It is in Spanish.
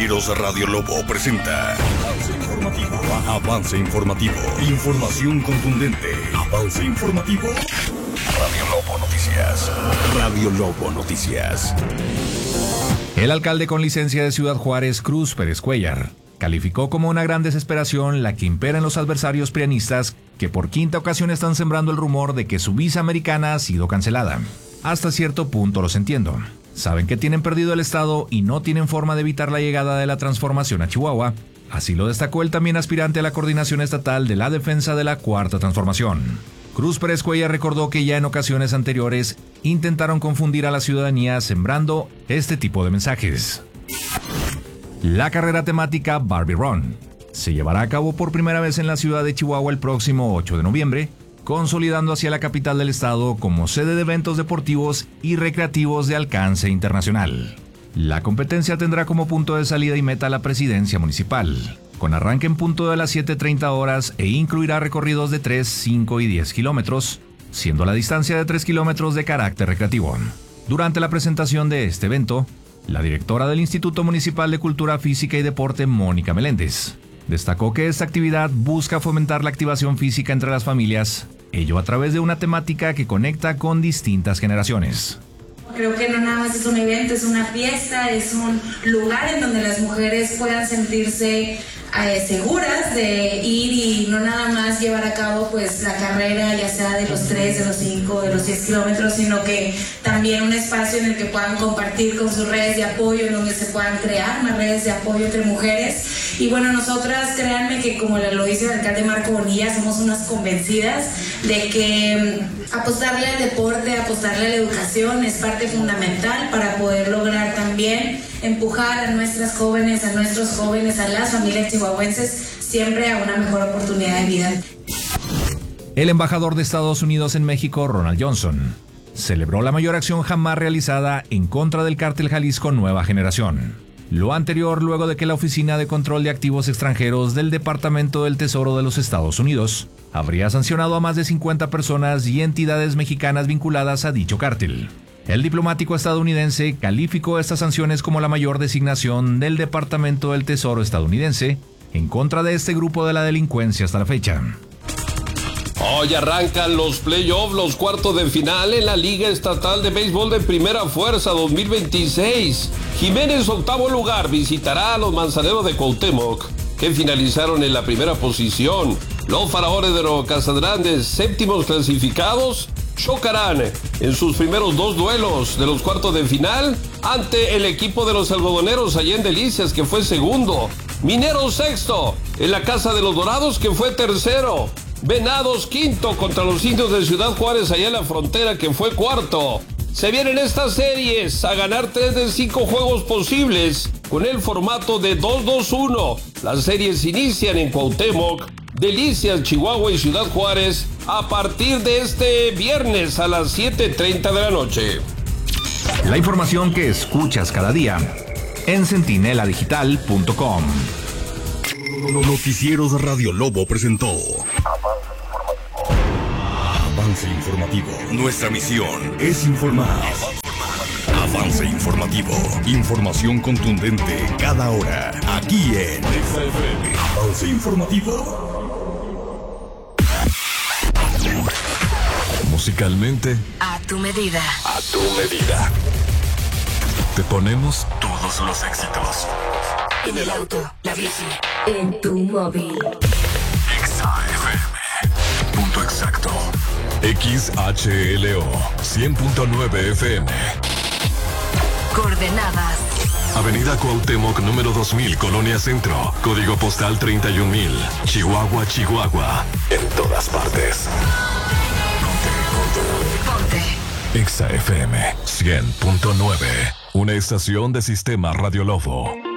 Noticieros Radio Lobo presenta Avance Informativo. Avance Informativo. Información contundente. Avance Informativo. Radio Lobo Noticias. Radio Lobo Noticias. El alcalde con licencia de Ciudad Juárez, Cruz Pérez Cuéllar, calificó como una gran desesperación la que impera en los adversarios prianistas que por quinta ocasión están sembrando el rumor de que su visa americana ha sido cancelada. Hasta cierto punto los entiendo. Saben que tienen perdido el estado y no tienen forma de evitar la llegada de la transformación a Chihuahua. Así lo destacó el también aspirante a la coordinación estatal de la defensa de la Cuarta Transformación. Cruz Pérez Cuéllar recordó que ya en ocasiones anteriores intentaron confundir a la ciudadanía sembrando este tipo de mensajes. La carrera temática Barbie Run se llevará a cabo por primera vez en la ciudad de Chihuahua el próximo 8 de noviembre, consolidando hacia la capital del estado como sede de eventos deportivos y recreativos de alcance internacional. La competencia tendrá como punto de salida y meta la presidencia municipal, con arranque en punto de las 7:30 horas e incluirá recorridos de 3, 5 y 10 kilómetros, siendo la distancia de 3 kilómetros de carácter recreativo. Durante la presentación de este evento, la directora del Instituto Municipal de Cultura Física y Deporte, Mónica Meléndez, destacó que esta actividad busca fomentar la activación física entre las familias, ello a través de una temática que conecta con distintas generaciones. Creo que no nada más es un evento, es una fiesta, es un lugar en donde las mujeres puedan sentirse seguras de ir y no nada más llevar a cabo pues la carrera, ya sea de los 3, de los 5, de los 10 kilómetros, sino que también un espacio en el que puedan compartir con sus redes de apoyo, en donde se puedan crear más redes de apoyo entre mujeres. Y bueno, nosotras, créanme que como lo dice el alcalde Marco Bonilla, somos unas convencidas de que apostarle al deporte, apostarle a la educación es parte fundamental para poder lograr también empujar a nuestras jóvenes, a nuestros jóvenes, a las familias chihuahuenses siempre a una mejor oportunidad de vida. El embajador de Estados Unidos en México, Ronald Johnson, celebró la mayor acción jamás realizada en contra del cártel Jalisco Nueva Generación. Lo anterior luego de que la Oficina de Control de Activos Extranjeros del Departamento del Tesoro de los Estados Unidos habría sancionado a más de 50 personas y entidades mexicanas vinculadas a dicho cártel. El diplomático estadounidense calificó estas sanciones como la mayor designación del Departamento del Tesoro estadounidense en contra de este grupo de la delincuencia hasta la fecha. Hoy arrancan los playoffs, los cuartos de final en la Liga Estatal de Béisbol de Primera Fuerza 2026. Jiménez, octavo lugar, visitará a los Manzaneros de Cuauhtémoc, que finalizaron en la primera posición. Los Faraones de Nuevo Casagrande, séptimos clasificados, chocarán en sus primeros dos duelos de los cuartos de final ante el equipo de los Algodoneros allá en Delicias, que fue segundo. Mineros sexto en la Casa de los Dorados, que fue tercero. Venados quinto contra los Indios de Ciudad Juárez allá en la frontera, que fue cuarto. Se vienen estas series a ganar 3 de 5 juegos posibles con el formato de 2-2-1. Las series inician en Cuauhtémoc, Delicias, Chihuahua y Ciudad Juárez a partir de este viernes a las 7:30 de la noche. La información que escuchas cada día en centineladigital.com. Noticieros Radio Lobo presentó Avance Informativo. Nuestra misión es informar. Avance Informativo. Información contundente cada hora. Aquí en Avance Informativo. Musicalmente, a tu medida. A tu medida. Te ponemos todos los éxitos. En el auto, la bici, en tu móvil. XAFM. Punto exacto. XHLO 100.9 FM. Coordenadas: Avenida Cuauhtémoc, número 2000, Colonia Centro. Código postal 31000. Chihuahua, Chihuahua. En todas partes. Ponte. XAFM 100.9. Una estación de Sistema Radio Lobo.